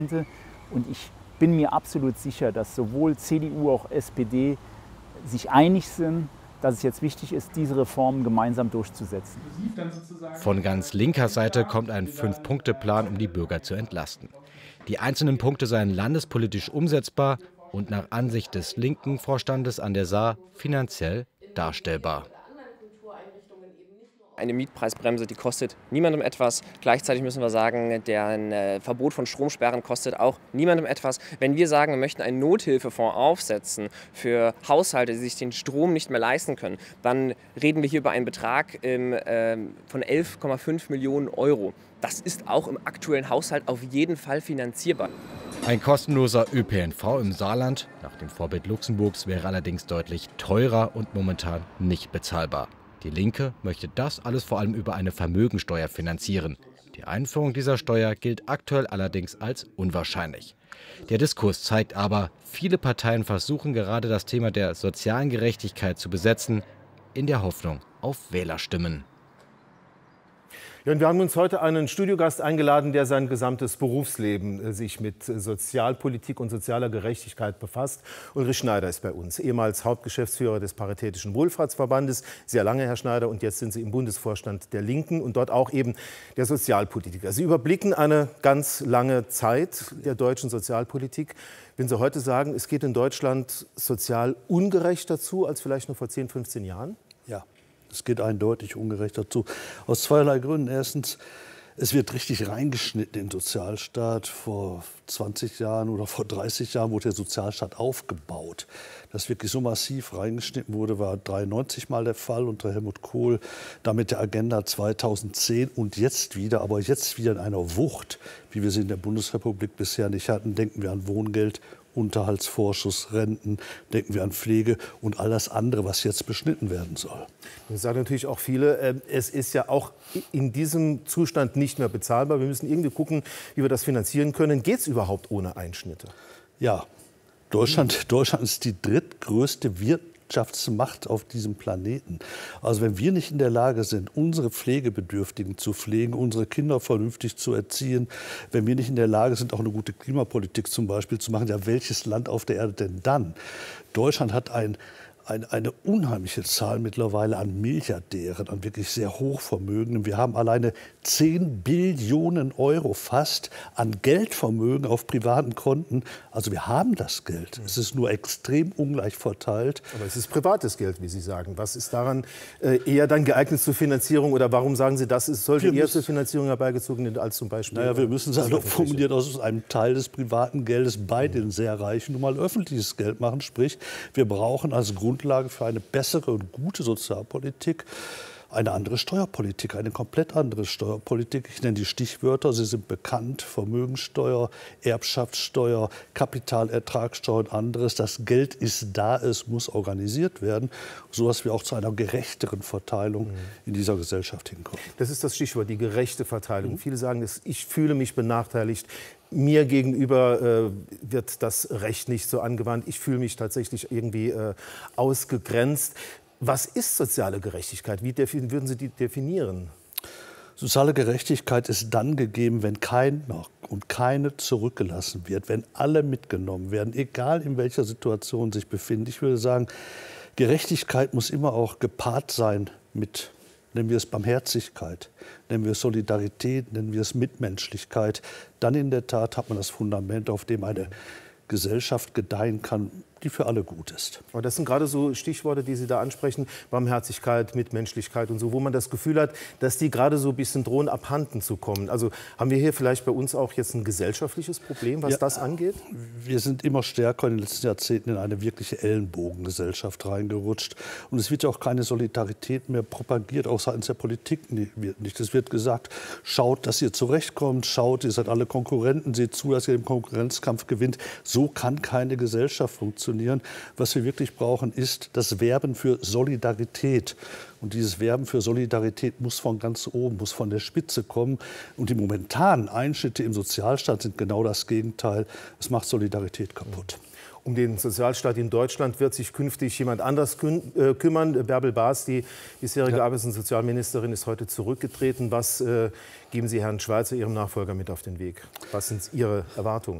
Und ich bin mir absolut sicher, dass sowohl CDU als auch SPD sich einig sind, dass es jetzt wichtig ist, diese Reformen gemeinsam durchzusetzen. Von ganz linker Seite kommt ein 5-Punkte-Plan, um die Bürger zu entlasten. Die einzelnen Punkte seien landespolitisch umsetzbar und nach Ansicht des linken Vorstandes an der Saar finanziell darstellbar. Eine Mietpreisbremse, die kostet niemandem etwas. Gleichzeitig müssen wir sagen, der Verbot von Stromsperren kostet auch niemandem etwas. Wenn wir sagen, wir möchten einen Nothilfefonds aufsetzen für Haushalte, die sich den Strom nicht mehr leisten können, dann reden wir hier über einen Betrag von 11,5 Millionen Euro. Das ist auch im aktuellen Haushalt auf jeden Fall finanzierbar. Ein kostenloser ÖPNV im Saarland, nach dem Vorbild Luxemburgs, wäre allerdings deutlich teurer und momentan nicht bezahlbar. Die Linke möchte das alles vor allem über eine Vermögensteuer finanzieren. Die Einführung dieser Steuer gilt aktuell allerdings als unwahrscheinlich. Der Diskurs zeigt aber, viele Parteien versuchen gerade das Thema der sozialen Gerechtigkeit zu besetzen, in der Hoffnung auf Wählerstimmen. Ja, und wir haben uns heute einen Studiogast eingeladen, der sein gesamtes Berufsleben sich mit Sozialpolitik und sozialer Gerechtigkeit befasst. Ulrich Schneider ist bei uns, ehemals Hauptgeschäftsführer des Paritätischen Wohlfahrtsverbandes, sehr lange, Herr Schneider, und jetzt sind Sie im Bundesvorstand der Linken und dort auch eben der Sozialpolitiker. Sie überblicken eine ganz lange Zeit der deutschen Sozialpolitik. Wenn Sie heute sagen, es geht in Deutschland sozial ungerechter zu als vielleicht noch vor 10, 15 Jahren? Ja. Es geht eindeutig ungerechter zu. Aus zweierlei Gründen. Erstens, es wird richtig reingeschnitten in den Sozialstaat. Vor 20 Jahren oder vor 30 Jahren wurde der Sozialstaat aufgebaut. Dass wirklich so massiv reingeschnitten wurde, war 1993 mal der Fall unter Helmut Kohl, damit der Agenda 2010 und jetzt wieder, aber jetzt wieder in einer Wucht, wie wir sie in der Bundesrepublik bisher nicht hatten. Denken wir an Wohngeld, Unterhaltsvorschuss, Renten, denken wir an Pflege und all das andere, was jetzt beschnitten werden soll. Das sagen natürlich auch viele, es ist ja auch in diesem Zustand nicht mehr bezahlbar. Wir müssen irgendwie gucken, wie wir das finanzieren können. Geht es überhaupt ohne Einschnitte? Ja, Deutschland ist die drittgrößte Wirtschaftsmacht auf diesem Planeten. Also wenn wir nicht in der Lage sind, unsere Pflegebedürftigen zu pflegen, unsere Kinder vernünftig zu erziehen, wenn wir nicht in der Lage sind, auch eine gute Klimapolitik zum Beispiel zu machen, ja, welches Land auf der Erde denn dann? Deutschland hat eine unheimliche Zahl mittlerweile an Milliardären, an wirklich sehr Hochvermögenden. Wir haben alleine 10 Billionen Euro fast an Geldvermögen auf privaten Konten. Also wir haben das Geld. Es ist nur extrem ungleich verteilt. Aber es ist privates Geld, wie Sie sagen. Was ist daran eher dann geeignet zur Finanzierung? Oder warum sagen Sie, das sollte eher zur Finanzierung herbeigezogen werden als zum Beispiel? Naja, wir müssen es also formuliert aus einem Teil des privaten Geldes bei den sehr Reichen nun mal öffentliches Geld machen. Sprich, wir brauchen als Grundlage für eine bessere und gute Sozialpolitik eine andere Steuerpolitik, eine komplett andere Steuerpolitik. Ich nenne die Stichwörter, sie sind bekannt: Vermögensteuer, Erbschaftssteuer, Kapitalertragssteuer und anderes. Das Geld ist da, es muss organisiert werden, sodass wir auch zu einer gerechteren Verteilung in dieser Gesellschaft hinkommen. Das ist das Stichwort, die gerechte Verteilung. Viele sagen, ich fühle mich benachteiligt. Mir gegenüber wird das Recht nicht so angewandt. Ich fühle mich tatsächlich irgendwie ausgegrenzt. Was ist soziale Gerechtigkeit? Wie würden Sie die definieren? Soziale Gerechtigkeit ist dann gegeben, wenn keiner und keine zurückgelassen wird, wenn alle mitgenommen werden, egal in welcher Situation sich befinden. Ich würde sagen, Gerechtigkeit muss immer auch gepaart sein mit, nennen wir es Barmherzigkeit, nennen wir es Solidarität, nennen wir es Mitmenschlichkeit. Dann in der Tat hat man das Fundament, auf dem eine Gesellschaft gedeihen kann, die für alle gut ist. Aber das sind gerade so Stichworte, die Sie da ansprechen: Barmherzigkeit, Mitmenschlichkeit und so, wo man das Gefühl hat, dass die gerade so ein bisschen drohen, abhanden zu kommen. Also haben wir hier vielleicht bei uns auch jetzt ein gesellschaftliches Problem, was das angeht? Wir sind immer stärker in den letzten Jahrzehnten in eine wirkliche Ellenbogengesellschaft reingerutscht. Und es wird ja auch keine Solidarität mehr propagiert, auch seitens der Politik nicht. Es wird gesagt, schaut, dass ihr zurechtkommt, schaut, ihr seid alle Konkurrenten, seht zu, dass ihr im Konkurrenzkampf gewinnt. So kann keine Gesellschaft funktionieren. Was wir wirklich brauchen, ist das Werben für Solidarität. Und dieses Werben für Solidarität muss von ganz oben, muss von der Spitze kommen. Und die momentanen Einschnitte im Sozialstaat sind genau das Gegenteil. Es macht Solidarität kaputt. Um den Sozialstaat in Deutschland wird sich künftig jemand anders kümmern. Bärbel Baas, die bisherige Arbeits- und Sozialministerin, ist heute zurückgetreten. Was geben Sie Herrn Schweizer, Ihrem Nachfolger, mit auf den Weg? Was sind Ihre Erwartungen?